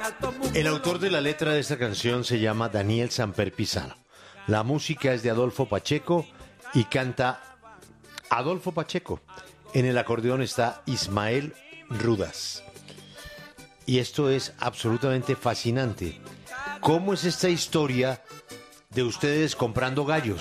El autor de la letra de esta canción se llama Daniel Samper Pizarro. La música es de Adolfo Pacheco y canta Adolfo Pacheco. En el acordeón está Ismael Rudas. Y esto es absolutamente fascinante. ¿Cómo es esta historia de ustedes comprando gallos?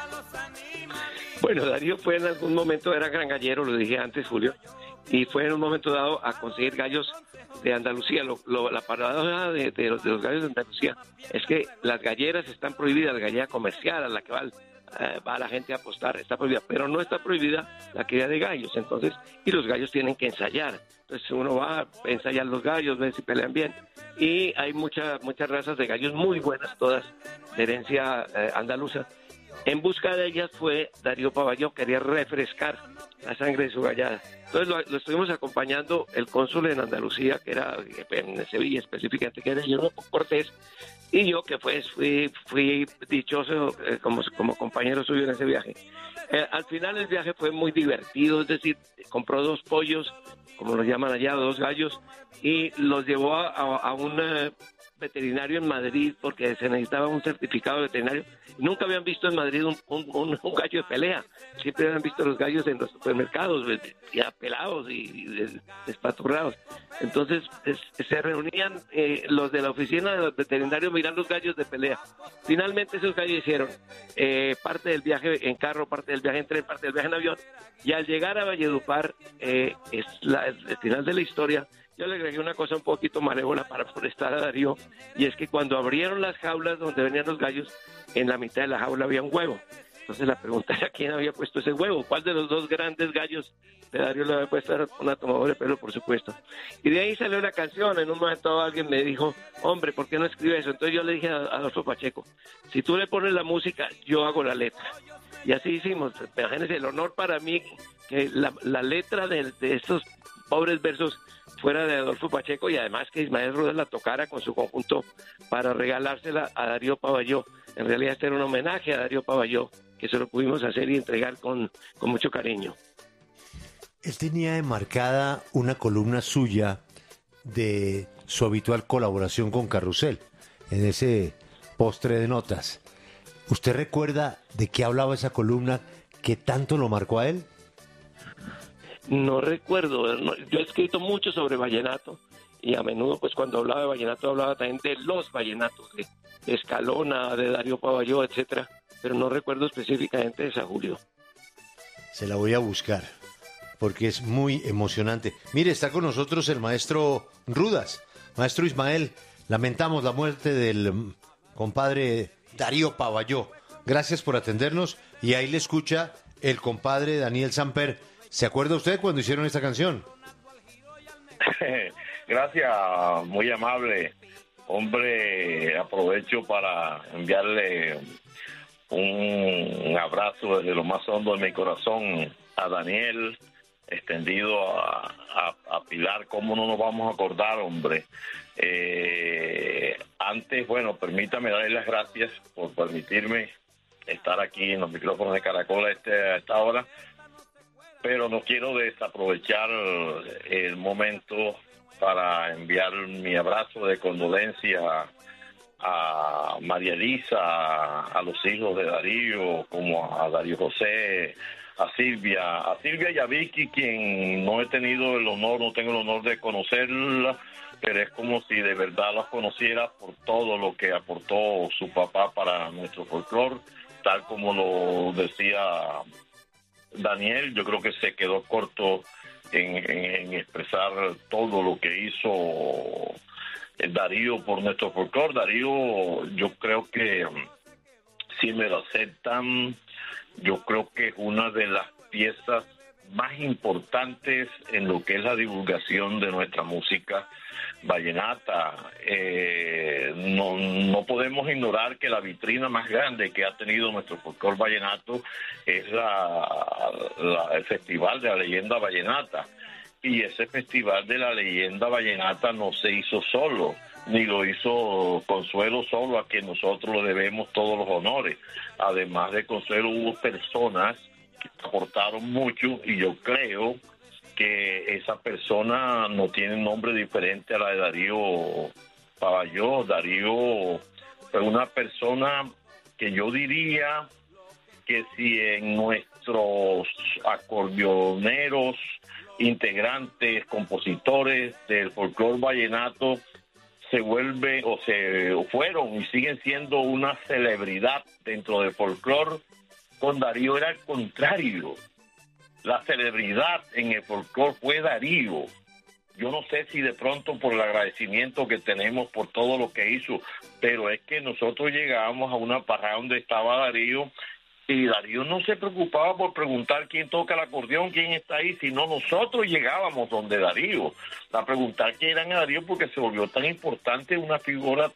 Bueno, Darío fue en algún momento, era gran gallero, lo dije antes, Julio, y fue en un momento dado a conseguir gallos de Andalucía. La paradoja de los gallos de Andalucía es que las galleras están prohibidas, la gallera comercial a la que va la gente a apostar, está prohibida, pero no está prohibida la cría de gallos. Entonces, y los gallos tienen que ensayar. Entonces uno va a ensayar los gallos, ver si pelean bien. Y hay muchas razas de gallos muy buenas, todas de herencia andaluza. En busca de ellas fue Darío Paballó, quería refrescar la sangre de su gallada. Entonces lo estuvimos acompañando el cónsul en Andalucía, que era en Sevilla específicamente, que era Guillermo Cortés, y yo que fui dichoso como compañero suyo en ese viaje. Al final el viaje fue muy divertido, es decir, compró 2 pollos, como los llaman allá, 2 gallos, y los llevó a un veterinario en Madrid porque se necesitaba un certificado veterinario. Nunca habían visto en Madrid un gallo de pelea. Siempre habían visto los gallos en los supermercados, ya pelados y despaturrados. Entonces se reunían los de la oficina de los veterinarios mirar los gallos de pelea. Finalmente esos gallos hicieron parte del viaje en carro, parte del viaje en tren, parte del viaje en avión. Y al llegar a Valledupar, el final de la historia, yo le agregué una cosa un poquito malévola para molestar a Darío, y es que cuando abrieron las jaulas donde venían los gallos, en la mitad de la jaula había un huevo. Entonces la pregunta era quién había puesto ese huevo, cuál de los 2 grandes gallos de Darío le había puesto. Era una tomadora de pelo, por supuesto. Y de ahí salió la canción. En un momento alguien me dijo, hombre, ¿por qué no escribe eso? Entonces yo le dije a Adolfo Pacheco, si tú le pones la música, yo hago la letra. Y así hicimos. Imagínense, el honor para mí que la letra de estos pobres versos fuera de Adolfo Pacheco, y además que Ismael Rudas la tocara con su conjunto para regalársela a Darío Paballó. En realidad este era un homenaje a Darío Paballó, que se lo pudimos hacer y entregar con mucho cariño. Él tenía enmarcada una columna suya de su habitual colaboración con Carrusel, en ese postre de notas. ¿Usted recuerda de qué hablaba esa columna que tanto lo marcó a él? No recuerdo, yo he escrito mucho sobre vallenato, y a menudo pues cuando hablaba de vallenato hablaba también de los vallenatos, de Escalona, de Darío Paballó, etcétera, pero no recuerdo específicamente esa, Julio. Se la voy a buscar, porque es muy emocionante. Mire, está con nosotros el maestro Rudas. Maestro Ismael, lamentamos la muerte del compadre Darío Paballó. Gracias por atendernos, y ahí le escucha el compadre Daniel Samper. ¿Se acuerda usted cuando hicieron esta canción? Gracias, muy amable. Hombre, aprovecho para enviarle un abrazo desde lo más hondo de mi corazón a Daniel, extendido a Pilar. ¿Cómo no nos vamos a acordar, hombre? Antes, bueno, permítame darle las gracias por permitirme estar aquí en los micrófonos de Caracol a esta hora, pero no quiero desaprovechar el momento para enviar mi abrazo de condolencia a María Elisa, a los hijos de Darío, como a Darío José, a Silvia y a Vicky, quien no tengo el honor de conocerla, pero es como si de verdad las conociera por todo lo que aportó su papá para nuestro folclore, tal como lo decía Daniel. Yo creo que se quedó corto en expresar todo lo que hizo Darío por nuestro folclore. Darío, yo creo que, si me lo aceptan, yo creo que es una de las piezas más importantes en lo que es la divulgación de nuestra música vallenata. No podemos ignorar que la vitrina más grande que ha tenido nuestro folclore vallenato es el Festival de la Leyenda Vallenata. Y ese Festival de la Leyenda Vallenata no se hizo solo, ni lo hizo Consuelo solo, a quien nosotros le debemos todos los honores. Además de Consuelo, hubo personas que aportaron mucho, y yo creo que esa persona no tiene nombre diferente a la de Darío Paballó. Darío fue una persona que yo diría que si en nuestros acordeoneros, integrantes, compositores del folclore vallenato se vuelve o se fueron y siguen siendo una celebridad dentro del folclore, con Darío era el contrario. La celebridad en el folclore fue Darío. Yo no sé si de pronto por el agradecimiento que tenemos por todo lo que hizo, pero es que nosotros llegábamos a una parada donde estaba Darío y Darío no se preocupaba por preguntar quién toca el acordeón, quién está ahí, sino nosotros llegábamos donde Darío a preguntar quién era Darío, porque se volvió tan importante, una figura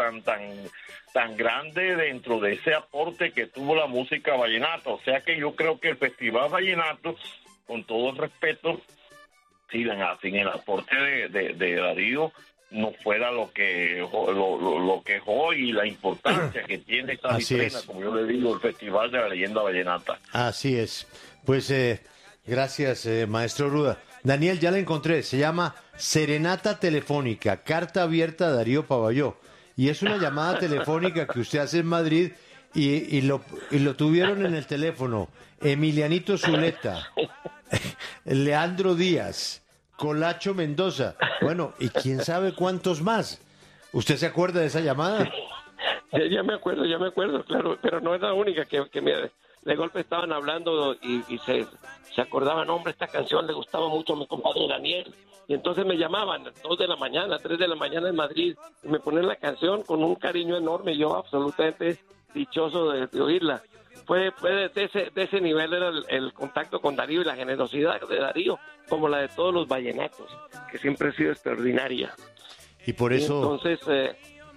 tan grande dentro de ese aporte que tuvo la música vallenata. O sea que yo creo que el Festival Vallenato, con todo el respeto, sin el aporte de Darío, no fuera lo que es hoy y la importancia que tiene esta disciplina, como yo le digo, el Festival de la Leyenda Vallenata. Así es. Pues gracias, maestro Ruda. Daniel, ya la encontré. Se llama Serenata Telefónica, carta abierta a Darío Paballó. Y es una llamada telefónica que usted hace en Madrid y lo tuvieron en el teléfono. Emilianito Zuleta, Leandro Díaz, Colacho Mendoza, bueno, y quién sabe cuántos más. ¿Usted se acuerda de esa llamada? Ya me acuerdo, claro, pero no es la única que de golpe estaban hablando y se acordaban, hombre, esta canción le gustaba mucho a mi compadre Daniel, y entonces me llamaban 2 de la mañana, 3 de la mañana en Madrid, y me ponían la canción con un cariño enorme, yo absolutamente dichoso de oírla. Fue de ese nivel era el contacto con Darío y la generosidad de Darío, como la de todos los vallenatos, que siempre ha sido extraordinaria. Y por eso... Y entonces,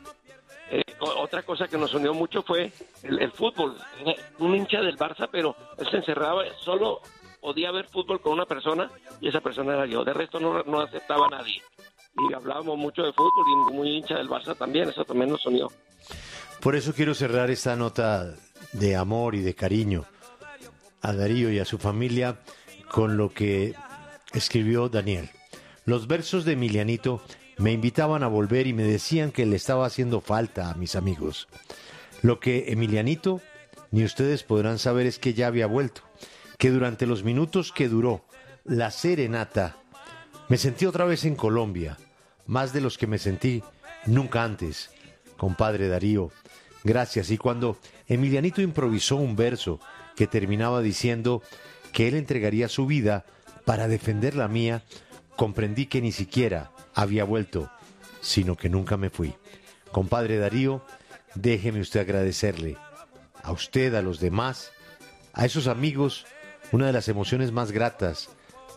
otra cosa que nos unió mucho fue el fútbol. Un hincha del Barça, pero él se encerraba, solo podía ver fútbol con una persona, y esa persona era yo. De resto no aceptaba a nadie. Y hablábamos mucho de fútbol, y muy hincha del Barça también, eso también nos unió. Por eso quiero cerrar esta nota de amor y de cariño a Darío y a su familia con lo que escribió Daniel. Los versos de Emilianito me invitaban a volver y me decían que le estaba haciendo falta a mis amigos. Lo que Emilianito ni ustedes podrán saber es que ya había vuelto, que durante los minutos que duró la serenata me sentí otra vez en Colombia, más de los que me sentí nunca antes. Compadre Darío, gracias. Y cuando Emilianito improvisó un verso que terminaba diciendo que él entregaría su vida para defender la mía, comprendí que ni siquiera había vuelto, sino que nunca me fui. Compadre Darío, déjeme usted agradecerle a usted, a los demás, a esos amigos, una de las emociones más gratas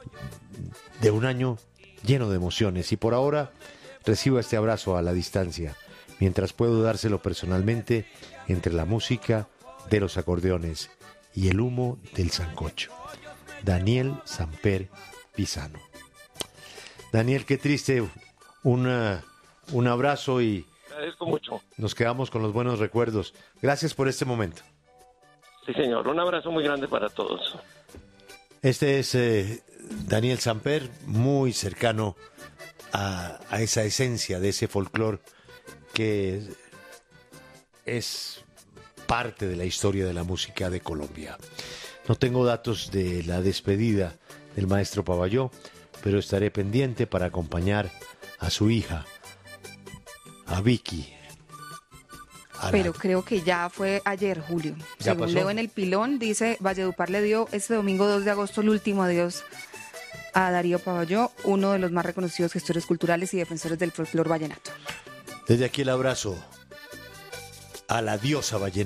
de un año lleno de emociones. Y por ahora recibo este abrazo a la distancia, mientras puedo dárselo personalmente entre la música de los acordeones y el humo del sancocho. Daniel Samper Pisano. Daniel, qué triste, un abrazo y agradezco mucho. Nos quedamos con los buenos recuerdos. Gracias por este momento. Sí, señor, un abrazo muy grande para todos. Este es Daniel Samper, muy cercano a esa esencia de ese folclore que es parte de la historia de la música de Colombia. No tengo datos de la despedida del maestro Paballó, pero estaré pendiente para acompañar a su hija, a Vicky. Pero creo que ya fue ayer, Julio. Según leo en El Pilón, dice, Valledupar le dio este domingo 2 de agosto el último adiós a Darío Paballó, uno de los más reconocidos gestores culturales y defensores del folclore vallenato. Desde aquí el abrazo a la diosa vallenata.